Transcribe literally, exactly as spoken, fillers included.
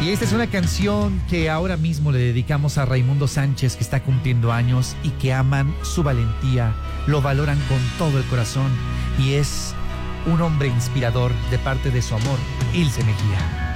Y esta es una canción que ahora mismo le dedicamos a Raimundo Sánchez, que está cumpliendo años y que aman su valentía, lo valoran con todo el corazón y es un hombre inspirador de parte de su amor, Ilse Mejía.